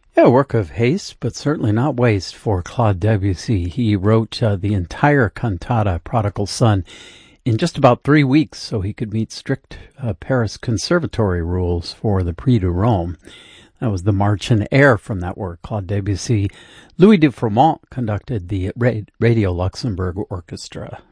Yeah, a work of haste, but certainly not waste for Claude Debussy. He wrote the entire cantata, Prodigal Son, in just about 3 weeks so he could meet strict Paris conservatory rules for the Prix de Rome. That was the March in Air from that work, Claude Debussy. Louis de Froment conducted the Radio Luxembourg Orchestra.